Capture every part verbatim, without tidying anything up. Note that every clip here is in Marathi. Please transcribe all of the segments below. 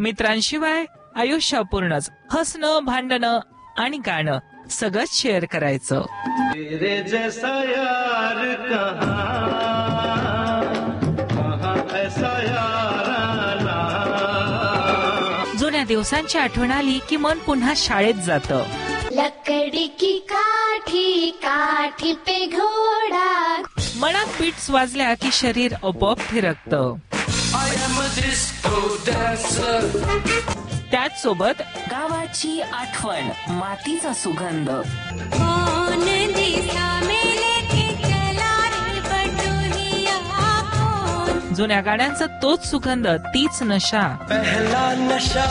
मित्रांशिवाय आयुष्य अपूर्णच. हसणं, भांडणं आणि गाणं सगळंच शेअर करायचं. तेरे जैसा यार कहाँ, कहाँ ऐसा यार आना. जुन्या दिवसांची आठवण आली की मन पुन्हा शाळेत जातं. लकड़ी की काठी, काठी पे घोडा. मनात बीट्स वाजल्या की शरीर आपोआप फिरकतं. त्याच सोबत गावाची आठवण, मातीचा सुगंध. जुन्या गाण्यांचा तोच सुगंध, तीच नशा. पहला नशा,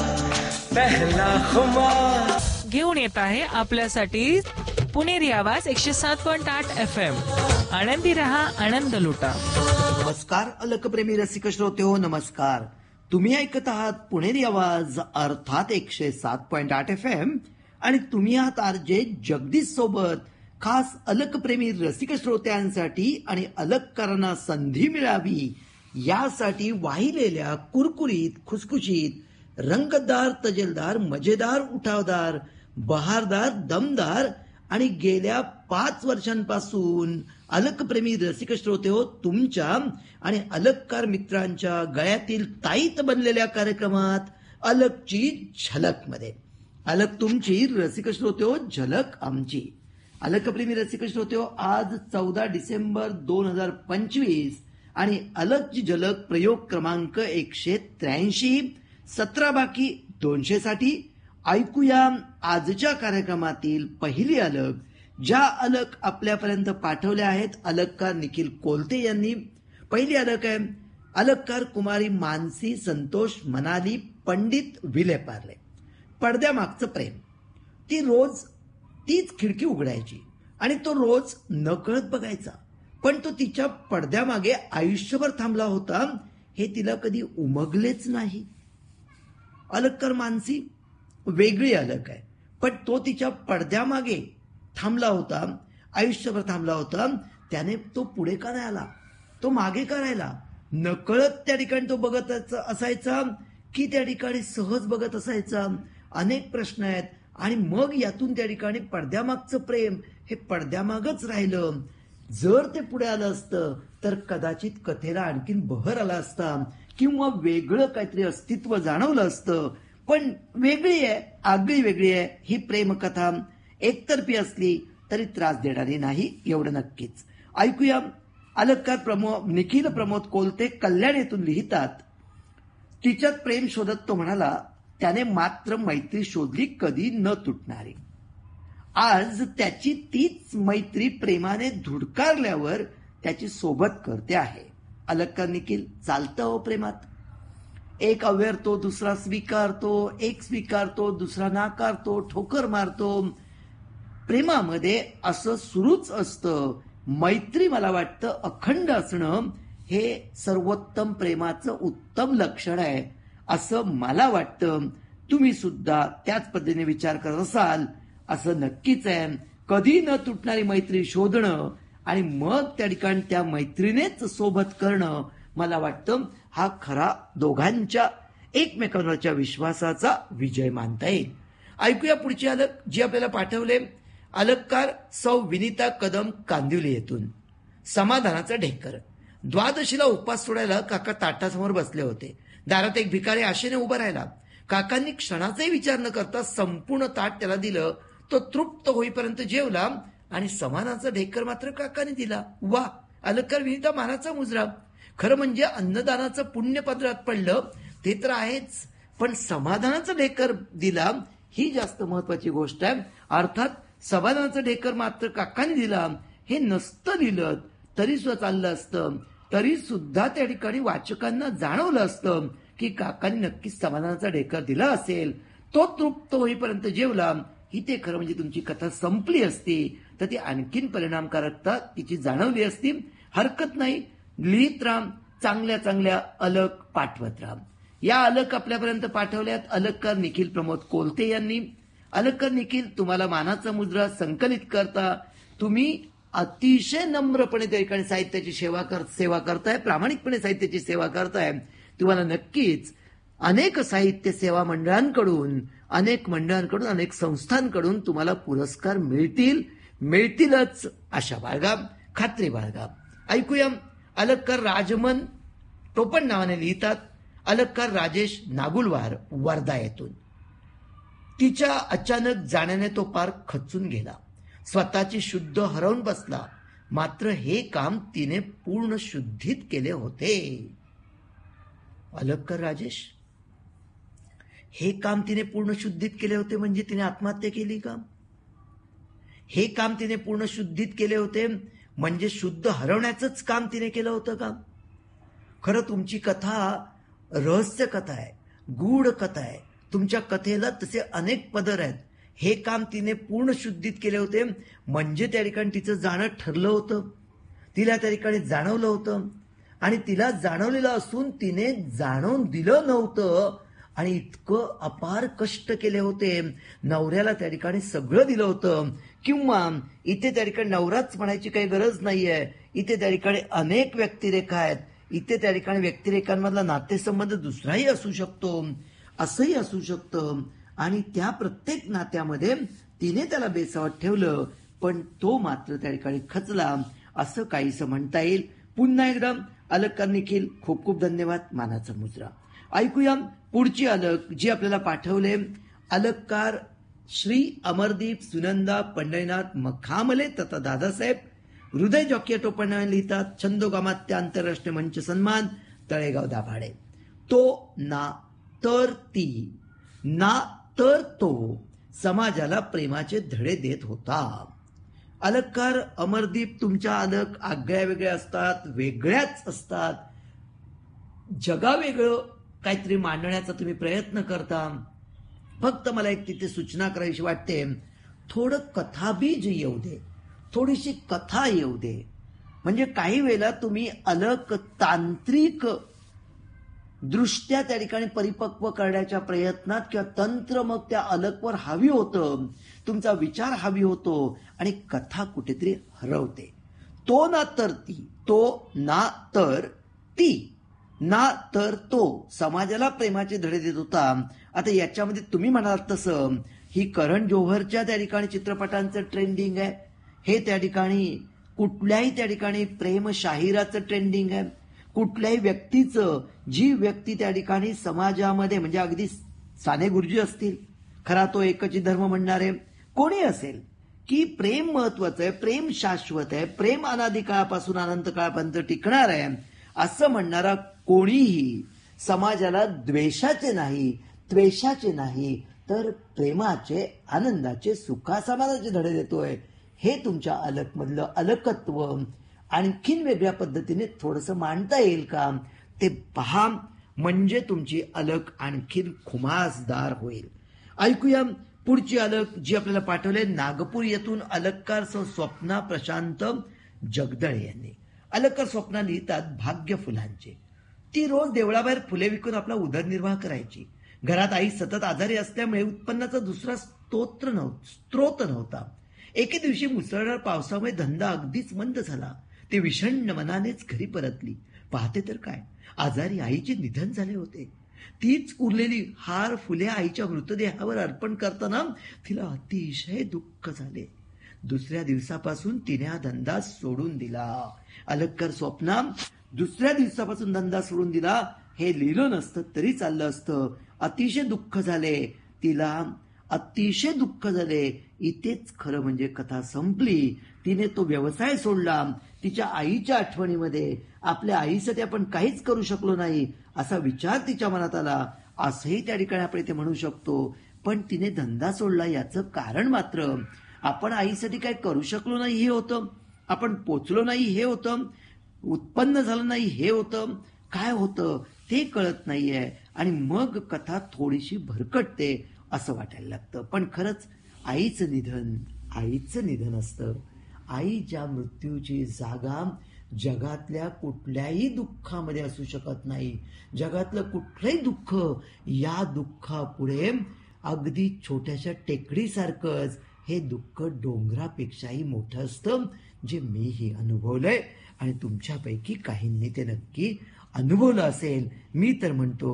पहला खुमार. घेऊन येत आहे आपल्यासाठी पुणेरी आवाज एकशे सात पॉइंट आठ एफ एम. आनंदी रहा, आनंद लुटा. नमस्कार अलकप्रेमी रसिक श्रोते हो, नमस्कार. तुम्ही ऐकत आहात पुणेरी आवाज अर्थात एकशे सात पॉइंट आठ एफ एम आणि तुम्ही आहात आरजे जगदीश सोबत. खास अलकप्रेमी रसिक श्रोत्यांसाठी आणि अलककारांना संधी मिळावी यासाठी वाहिलेल्या कुरकुरीत, खुसखुशीत, रंगतदार, तजेलदार, मजेदार, उठावदार, बहारदार, दमदार आणि गेल्या पाच वर्षांपासून अलकप्रेमी रसिक श्रोते हो तुमच्या आणि अलककार मित्रांच्या गळ्यातील ताईत बनलेल्या कार्यक्रमात अलकची झलक मध्ये. अलक तुमची, रसिक श्रोते हो झलक आमची. अलकप्रेमी रसिक श्रोते हो, आज चौदा डिसेंबर दोन हजार पंचवीस आणि अलकची झलक प्रयोग क्रमांक एकशे त्र्याऐंशी, सतरा बाकी दोनशे साठी. ऐकूया आजच्या कार्यक्रमातील पहिली अलक, ज्या अलक आपल्यापर्यंत पाठवल्या आहेत अलककार निखिल कोलते यांनी. पहिली अलक आहे अलककार कुमारी मानसी संतोष मनाली पंडित विलेपार्ले. पडद्यामागचं प्रेम. ती रोज तीच खिडकी उघडायची आणि तो रोज नकळत बघायचा, पण तो तिच्या पडद्यामागे आयुष्यभर थांबला होता हे तिला कधी उमगलेच नाही. अलककार मानसी वेगळी अलक आहे, पण तो तिच्या पडद्यामागे थांबला होता, आयुष्यभर थांबला होता. त्याने तो पुढे का नाही आला, तो मागे का राहिला? नकळत त्या ठिकाणी तो बघत असायचा की त्या ठिकाणी सहज बघत असायचा? अनेक प्रश्न आहेत आणि मग यातून त्या ठिकाणी पडद्यामागचं प्रेम हे पडद्यामागच राहिलं. जर ते पुढे आलं असतं तर कदाचित कथेला आणखीन बहर आला असता किंवा वेगळं काहीतरी अस्तित्व जाणवलं असतं. पण वेगळी आहे, आगळी वेगळी आहे ही प्रेमकथा. एकतर्फी असली तरी त्रास देणारी नाही, एवढं नक्कीच. ऐकूया अलककार प्रमोद निखिल प्रमोद कोलते कल्याण येथून लिहितात. तिच्यात प्रेम शोधत तो म्हणाला, त्याने मात्र मैत्री शोधली कधी न तुटणारी. आज त्याची तीच मैत्री प्रेमाने धुडकारल्यावर त्याची सोबत करते आहे. अलककार निखिल, चालतं हो प्रेमात. एक अव्यरतो, दुसरा स्वीकारतो, एक स्वीकारतो, दुसरा नाकारतो, ठोकर मारतो. प्रेमामध्ये असं सुरूच असतं. मैत्री मला वाटतं अखंड असणं हे सर्वोत्तम प्रेमाचं उत्तम लक्षण आहे असं मला वाटतं. तुम्ही सुद्धा त्याच पद्धतीने विचार करत असाल असं नक्कीच आहे. कधी न तुटणारी मैत्री शोधणं आणि मग त्या ठिकाणी त्या मैत्रीनेच सोबत करणं, मला वाटतं हा खरा दोघांच्या एकमेकांवरच्या विश्वासाचा विजय मानता येईल. ऐकूया पुढची अलक, जी आपल्याला पाठवले अलककार सौ विनिता कदम कांदिवली येथून. समाधानाचा ढेकर. द्वादशीला उपास सोडायला काका ताटासमोर बसले होते. दारात एक भिकारी आशेने उभा राहिला. काकांनी क्षणाचाही विचार न करता संपूर्ण ताट त्याला दिलं. तो तृप्त होईपर्यंत जेवला आणि समाधानाचा ढेकर मात्र काकाने दिला. वा, अलककार विनिता मानाचा मुजरा. खरं म्हणजे अन्नदानाचं पुण्य पदरात पडलं ते तर आहेच, पण समाधानाचा ढेकर दिला ही जास्त महत्वाची गोष्ट आहे. अर्थात समाधानाचा ढेकर मात्र काकांनी दिला हे नसतं लिहिलं तरी सुद्धा चाललं असतं. तरी सुद्धा त्या ठिकाणी वाचकांना जाणवलं असतं की काकांनी नक्कीच समाधानाचा ढेकर दिला असेल. तो तृप्त होईपर्यंत जेवला ही ते खरं म्हणजे तुमची कथा संपली असती तर ती आणखीन परिणामकारकता तिची जाणवली असती. हरकत नाही, लिहित राम, चांगल्या चांगल्या अलक पाठवत राम. या अलक आपल्यापर्यंत पाठवल्यात अलककार निखिल प्रमोद कोलते यांनी. अलककार निखिल, तुम्हाला मानाचा मुजरा संकलित करता. तुम्ही अतिशय नम्रपणे त्या ठिकाणी साहित्याची सेवा कर सेवा करताय, प्रामाणिकपणे साहित्याची सेवा करताय. तुम्हाला नक्कीच अनेक साहित्य सेवा मंडळांकडून अनेक मंडळांकडून अनेक संस्थांकडून तुम्हाला पुरस्कार मिळतील मिळतीलच अशा बाळगा, खात्री बाळगा. ऐकूया अलगकार राजमन टोपण नावाने लिहितात. अलगकार राजेश नागुलवार वर्धा येथून. तिच्या अचानक जाण्याने तो पार खचून गेला. स्वतःची शुद्ध हरवून बसला. मात्र हे काम तिने पूर्ण शुद्धीत केले होते. अलगकर राजेश, हे काम तिने पूर्ण शुद्धीत केले होते म्हणजे तिने आत्महत्या केली का? हे काम तिने पूर्ण शुद्धीत केले होते म्हणजे शुद्ध हरवण्याचंच काम तिने केलं होतं का? खरं तुमची कथा रहस्य कथा आहे, गूढ कथा आहे. तुमच्या कथेला तसे अनेक पदर आहेत. हे काम तिने पूर्ण शुद्धीत केले होते म्हणजे त्या ठिकाणी तिचं जाणं ठरलं होतं. तिला त्या ठिकाणी जाणवलं होतं आणि तिला जाणवलेलं असून तिने जाणवून दिलं नव्हतं आणि इतकं अपार कष्ट केले होते. नवऱ्याला त्या ठिकाणी सगळं दिलं होतं. किंवा इथे त्या ठिकाणी नवराच म्हणायची काही गरज नाहीये. इथे त्या ठिकाणी अनेक व्यक्तिरेखा आहेत. इथे त्या ठिकाणी व्यक्तिरेखांमधला नातेसंबंध दुसराही असू शकतो, असंही असू शकतं. आणि त्या प्रत्येक नात्यामध्ये तिने त्याला बेसावत ठेवलं पण तो मात्र त्या ठिकाणी खचला असं काहीसं म्हणता येईल. पुन्हा एकदा अलगकार निखिल खूप खूप धन्यवाद, मानाचा मुजरा. ऐकूया पुढची अलग जी आपल्याला पाठवले. अलगकार श्री अमरदीप सुनंदा पंढरीनाथ मखामले तथा दादासाहेब हृदय जॉकी टोपणाने लिहितात. छंदोगामात्य आंतरराष्ट्रीय मंच सन्मान, तळेगाव दाभाडे. तो ना तर ती ना तर तो समाजाला प्रेमाचे धडे देत होता. अलगकार अमरदीप, तुमच्या अलग आगळ्या वेगळ्या असतात, वेगळ्याच असतात. जगावेगळं काहीतरी मांडण्याचा तुम्ही प्रयत्न करता. फक्त मला एक तिथे सूचना करायची वाटते, थोडं कथाबीज येऊ दे, थोडीशी कथा येऊ दे. म्हणजे काही वेळेला तुम्ही अलग तांत्रिक दृष्ट्या त्या ठिकाणी परिपक्व करण्याच्या प्रयत्नात किंवा तंत्र मग त्या अलगवर हावी होतं, तुमचा विचार हावी होतो आणि कथा कुठेतरी हरवते. तो ना तर ती, तो ना तर ती, ना तर तो समाजाला प्रेमाचे धडे देत होता. आता याच्यामध्ये तुम्ही म्हणाल तसं ही करण जोहरच्या त्या ठिकाणी चित्रपटांचं ट्रेंडिंग आहे. हे त्या ठिकाणी कुठल्याही त्या ठिकाणी प्रेम शाहिराचं ट्रेंडिंग आहे. कुठल्याही व्यक्तीचं, जी व्यक्ती त्या ठिकाणी समाजामध्ये म्हणजे अगदी साने गुरुजी असतील, खरा तो एकच धर्म म्हणणारे कोणी असेल, की प्रेम महत्वाचं आहे, प्रेम शाश्वत आहे, प्रेम अनादी काळापासून अनंत काळापर्यंत टिकणार आहे असं म्हणणारा कोणीही समाजाला द्वेषाचे नाही, द्वेषाचे नाही तर प्रेमाचे, आनंदाचे, सुखासमाधानाचे धडे देतोय. हे तुमच्या अलगमधलं अलकत्व आणखीन वेगळ्या पद्धतीने थोडंसं मांडता येईल का ते पहा, म्हणजे तुमची अलग आणखीन खुमासदार होईल. ऐकूया पुढची अलग जी आपल्याला पाठवले. नागपूर येथून अलगकार सौ स्वप्ना प्रशांत जगदळे यांनी. अलगकार स्वप्ना लिहितात, भाग्य फुलांचे. ती रोज देवळाबाहेर फुले विकून आपला उदरनिर्वाह करायची. घरात आई सतत आजारी असल्यामुळे उत्पन्नाचा दुसरा स्तोत्र नव्हता स्त्रोत नव्हता. एके दिवशी मुसळधार पावसामुळे धंदा अगदीच मंद झाला. ते विषण्ण मनानेच घरी परतली. पाहते तर काय, आजारी आईचे निधन झाले होते. तीच उरलेली हार फुले आईच्या मृतदेहावर अर्पण करताना तिला अतिशय दुःख झाले. दुसऱ्या दिवसापासून तिने हा धंदा सोडून दिला. अलगकर स्वप्ना दुसऱ्या दिवसापासून धंदा सोडून दिला. हे लिहिलं नसतं तरी चाललं असतं. अतिशय दुःख झाले तिला, अतिशय दुःख झाले. इथेच खरं म्हणजे कथा संपली. तिने तो व्यवसाय सोडला. तिच्या आईच्या आठवणीमध्ये आपल्या आईसाठी आपण काहीच करू शकलो नाही असा विचार तिच्या मनात आला, असंही त्या ठिकाणी आपण इथे म्हणू शकतो. पण तिने धंदा सोडला याचं कारण मात्र आपण आईसाठी काय करू शकलो नाही हे होतं, आपण पोचलो नाही हे होतं, उत्पन्न झालं नाही हे होतं. काय होतं ते कळत नाहीये आणि मग कथा थोडीशी भरकटते असं वाटायला लागतं. पण खरंच आईचं निधन आईचं निधन असतं. आईच्या मृत्यूची जागा जगातल्या कुठल्याही दुःखामध्ये असू शकत नाही. जगातलं कुठलंही दुःख या दुःखापुढे अगदी छोट्याशा टेकडीसारखंच हे दुःख डोंगरापेक्षाही मोठं असतं, जे मीही अनुभवलंय आणि तुमच्यापैकी काहींनी ते नक्की अनुभवलं असेल. मी तर म्हणतो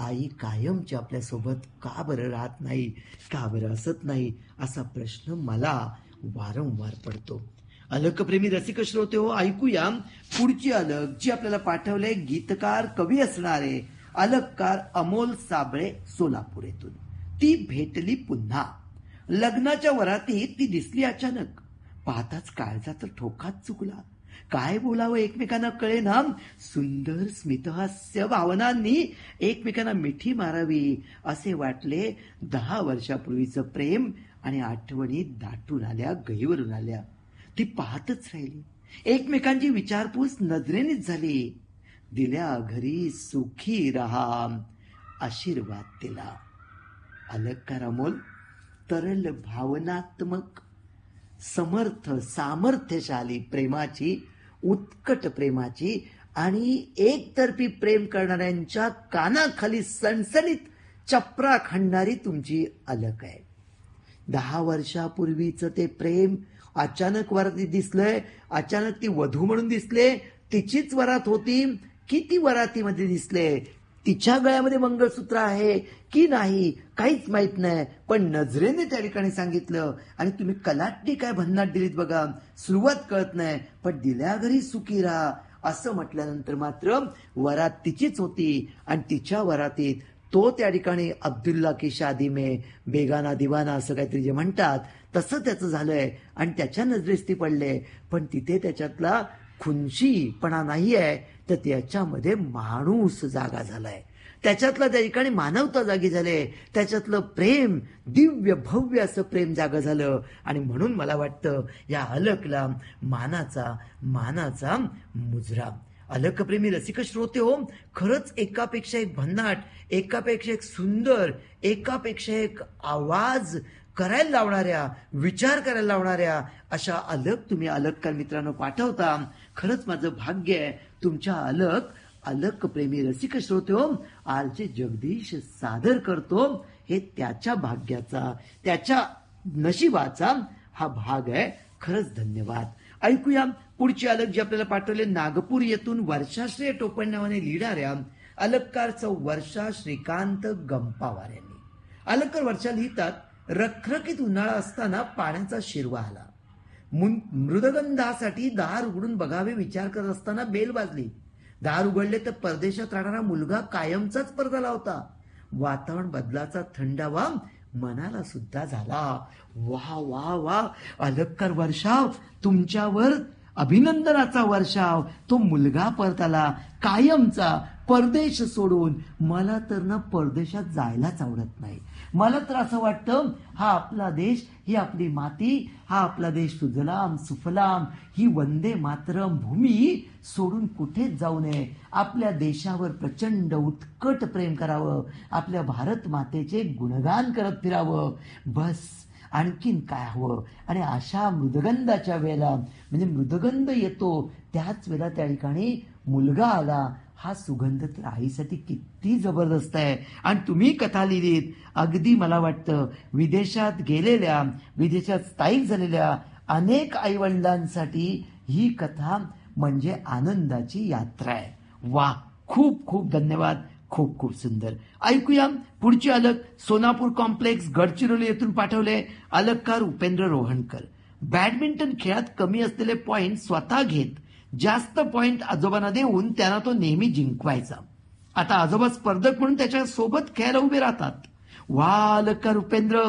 आई कायमची आपल्यासोबत का बरं राहत नाही, का बरं असत नाही, असा प्रश्न मला वारंवार पडतो. अलकप्रेमी रसिक श्रोते हो, ऐकूया पुढची अलक जी आपल्याला पाठवले गीतकार कवी असणारे अलककार अमोल साबळे सोलापूर येथून. ती भेटली पुन्हा. लग्नाच्या वरातीत ती दिसली अचानक. पाहताच काळजाचा ठोकाच चुकला. काय बोलावं एकमेकांना कळेना. सुंदर स्मितहास्य भावनांनी एकमेकांना मिठी मारावी असे वाटले. दहा वर्षापूर्वीचं प्रेम आणि आठवणी दाटून आल्या, गहिवरून आल्या. ती पाहतच राहिली. एकमेकांची विचारपूस नजरेनेच झाली. दिल्या घरी सुखी रहा आशीर्वाद दिला. अलककार अमोल तरल भावनात्मक समर्थ सामर्थ्यशाली प्रेमाची, उत्कट प्रेमाची आणि एकतर्फी प्रेम करणाऱ्यांच्या कानाखाली सणसणीत चपरा खणणारी तुमची अलक आहे. दहा वर्षापूर्वीच ते प्रेम अचानक वरातीत दिसलंय. अचानक ती वधू म्हणून दिसले. तिचीच वरात होती की ती वरातीमध्ये दिसले. तिच्या गळ्यामध्ये मंगळसूत्र आहे की नाही काहीच माहित नाही, पण नजरेने त्या ठिकाणी सांगितलं. आणि तुम्ही कलाटणी काय भन्नाट दिलीत बघा. सुरुवात कळत नाही, पण दिल्या घरी सुखी राहा असं म्हटल्यानंतर मात्र वरात तिचीच होती. आणि तिच्या वरातीत तो त्या ठिकाणी अब्दुल्ला की शादी में बेगाना दिवाना असं काहीतरी जे म्हणतात तसं त्याचं झालंय. आणि त्याच्या नजरेस ती पडले. पण तिथे त्याच्यातला खुनशीपणा नाही आहे, तर त्याच्यामध्ये माणूस जागा झालाय. त्याच्यातला त्या ठिकाणी मानवता जागी झाले. त्याच्यातलं प्रेम दिव्य भव्य असं प्रेम जागं झालं. आणि म्हणून मला वाटतं या अलकला मानाचा मानाचा मुजरा. अलकप्रेमी रसिक श्रोते हो, खरंच एकापेक्षा एक भन्नाट, एकापेक्षा एक सुंदर, एकापेक्षा एक आवाज करायला लावणाऱ्या, विचार करायला लावणाऱ्या अशा अलक तुम्ही अलककार मित्रांनो पाठवता. खरंच माझं भाग्य आहे. तुमच्या अलक अलक प्रेमी रसिक श्रोते हो, आरचे जगदीश सादर करतो हे त्याच्या भाग्याचा, त्याच्या नशिबाचा हा भाग आहे. खरंच धन्यवाद. ऐकूया पुढची अलक जी आपल्याला पाठवले नागपूर येथून वर्षाश्री टोपण नावाने लिहिणाऱ्या अलककारचं वर्षा श्रीकांत गंपावार यांनी. अलककार वर्षा लिहितात, रखरखीत उन्हाळा असताना पाण्याचा शिरवा आला. मृदगंधासाठी दार उघडून बघावे विचार करत असताना बेल वाजली. दार उघडले तर परदेशात राहणारा मुलगा कायमचाच परदाला होता. वातावरण बदलाचा थंडावा मनाला सुद्धा झाला. वा वा वा अलककार वर्षाव, तुमच्यावर अभिनंदनाचा वर्षाव. तो मुलगा परताला कायमचा, परदेश सोडून. मला तर ना परदेशात जायलाच आवडत नाही. मला तर असं वाटतं हा आपला देश, ही आपली माती, हा आपला देश सुजलाम सुफलाम, ही वंदे मातरम भूमी सोडून कुठेच जाऊ नये. आपल्या देशावर प्रचंड उत्कट प्रेम करावं. आपल्या भारत मातेचे गुणगान करत फिरावं. बस आणखीन काय हवं. आणि अशा मृदगंधाच्या वेळेला, म्हणजे मृदगंध येतो त्याच वेळेला त्या ठिकाणी मुलगा आला. हा सुगंध तर आईसाठी किती जबरदस्त आहे. आणि तुम्ही कथा लिहिलीत, अगदी मला वाटतं विदेशात गेलेल्या, विदेशात स्थायिक झालेल्या अनेक आईवडिलांसाठी ही कथा म्हणजे आनंदाची यात्रा आहे. वा, खूप खूप धन्यवाद. खूप खूप सुंदर. ऐकूया पुढची अलक सोनापूर कॉम्प्लेक्स गडचिरोली येथून पाठवले अलककार उपेंद्र रोहणकर. बॅडमिंटन खेळात कमी असलेले पॉइंट स्वतः घेत जास्त पॉइंट आजोबांना देऊन त्यांना तो नेहमी जिंकवायचा. आता आजोबा स्पर्धक म्हणून त्याच्या सोबत खेळायला उभे राहतात. वा अलककार उपेंद्र,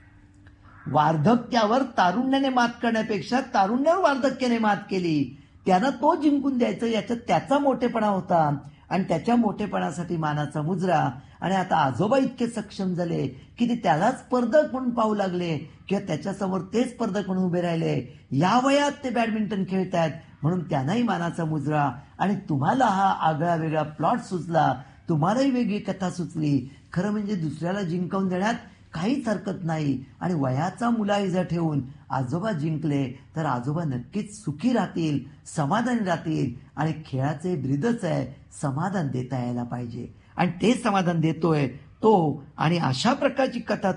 वार्धक्यावर तारुण्याने मात करण्यापेक्षा तारुण्यावर वार्धक्याने मात केली. त्यांना तो जिंकून द्यायचं याच्यात त्याचा मोठेपणा होता. आणि त्याच्या मोठेपणासाठी मानाचा मुजरा. आणि आता आजोबा इतके सक्षम झाले की ते त्यालाच स्पर्धक म्हणून पाहू लागले किंवा त्याच्यासमोर ते स्पर्धक म्हणून उभे राहिले. या वयात ते बॅडमिंटन खेळतायत म्हणून त्यांनाही मानाचा मुजरा. आणि तुम्हाला हा आगळा वेगळा प्लॉट सुचला, तुम्हालाही वेगळी कथा सुचली. खरं म्हणजे दुसऱ्याला जिंकवून देण्यात काहीच हरकत नाही. आणि वयाचा मुलाहिजा ठेवून आजोबा जिंकले तर आजोबा नक्कीच सुखी राहतील, समाधानी राहतील. आणि खेळाचे ब्रीदच आहे, समाधान देता यायला पाहिजे. आणि ते समाधान देतोय तो. आणि अशा प्रकारची कथा